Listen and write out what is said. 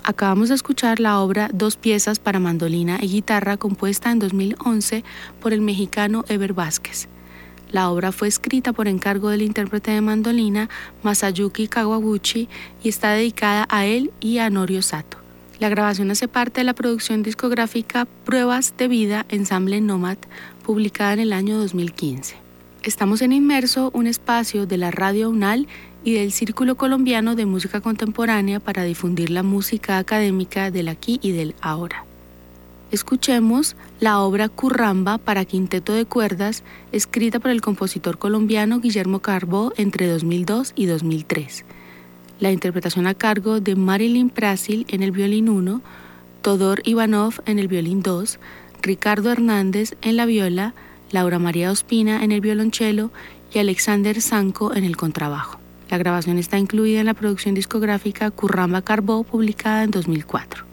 Acabamos de escuchar la obra Dos piezas para mandolina y guitarra, compuesta en 2011 por el mexicano Eber Vázquez. La obra fue escrita por encargo del intérprete de mandolina Masayuki Kawaguchi y está dedicada a él y a Norio Sato. La grabación hace parte de la producción discográfica Pruebas de Vida, Ensamble Nómad, publicada en el año 2015. Estamos en Inmerso, un espacio de la Radio UNAL y del Círculo Colombiano de Música Contemporánea para difundir la música académica del aquí y del ahora. Escuchemos la obra Curramba para quinteto de cuerdas, escrita por el compositor colombiano Guillermo Carbó entre 2002 y 2003. La interpretación a cargo de Marilyn Prasil en el violín 1, Todor Ivanov en el violín 2, Ricardo Hernández en la viola, Laura María Ospina en el violonchelo y Alexander Sanco en el contrabajo. La grabación está incluida en la producción discográfica Curramba Carbó, publicada en 2004.